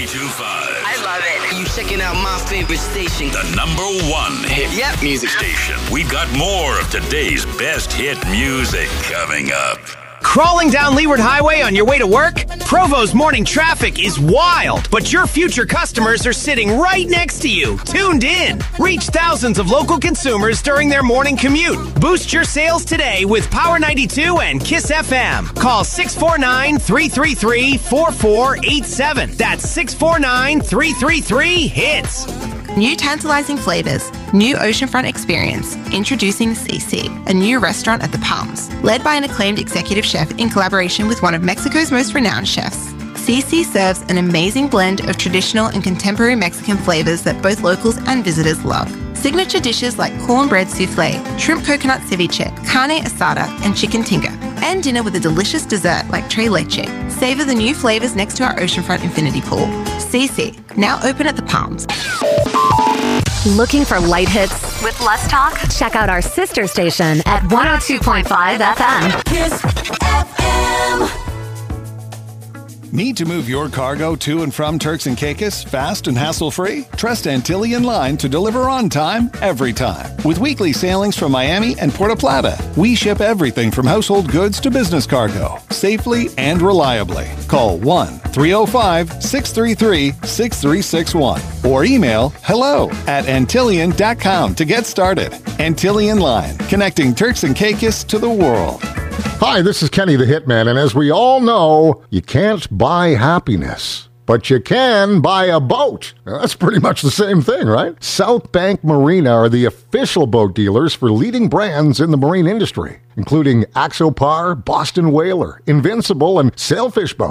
92.5. I love it. You checking out my favorite station. The #1 hit music station. We've got more of today's best hit music coming up. Crawling down Leeward Highway on your way to work? Provo's morning traffic is wild, but your future customers are sitting right next to you, tuned in. Reach thousands of local consumers during their morning commute. Boost your sales today with Power 92 and Kiss FM. Call 649-333-4487. That's 649-333-HITS. New tantalizing flavors, new oceanfront experience. Introducing CC, a new restaurant at the Palms, led by an acclaimed executive chef in collaboration with one of Mexico's most renowned chefs. CC serves an amazing blend of traditional and contemporary Mexican flavors that both locals and visitors love. Signature dishes like cornbread souffle, shrimp coconut ceviche, carne asada, and chicken tinga. And dinner with a delicious dessert like tres leche. Savor the new flavors next to our oceanfront infinity pool. CC, now open at the Palms. Looking for light hits with less talk? Check out our sister station at 102.5 FM. Kiss FM. Need to move your cargo to and from Turks and Caicos fast and hassle-free? Trust Antillean Line to deliver on time, every time. With weekly sailings from Miami and Puerto Plata, we ship everything from household goods to business cargo, safely and reliably. Call 1-305-633-6361 or email hello@antillean.com to get started. Antillean Line, connecting Turks and Caicos to the world. Hi, this is Kenny the Hitman, and as we all know, you can't buy happiness, but you can buy a boat. Now, that's pretty much the same thing, right? South Bank Marina are the official boat dealers for leading brands in the marine industry, including Axopar, Boston Whaler, Invincible, and Sailfish Boat.